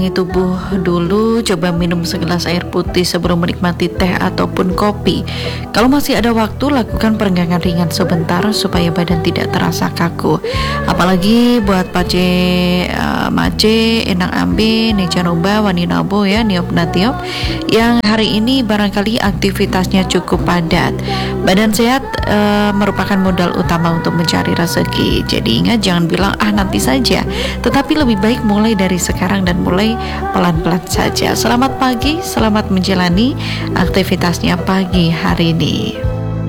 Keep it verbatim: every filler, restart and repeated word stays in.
tubuh dulu, coba minum segelas air putih sebelum menikmati teh ataupun kopi. Kalau masih ada waktu, lakukan peregangan ringan sebentar supaya badan tidak terasa kaku. Apalagi buat pace uh, mace, enang ambe, necanoba, waninabo ya, niop natiop yang hari ini barangkali aktivitasnya cukup padat. Badan sehat uh, merupakan modal utama untuk mencari rezeki. Jadi ingat, jangan bilang ah nanti saja, tetapi lebih baik mulai dari sekarang dan mulai pelan-pelan saja. Selamat pagi, selamat menjalani aktivitasnya pagi hari ini.